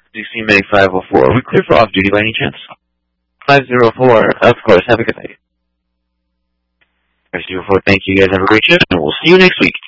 DC Meg 504. Are we clear for off-duty by any chance? 504. Of course. Have a good night. 504. Thank you guys. Have a great shift, and we'll see you next week.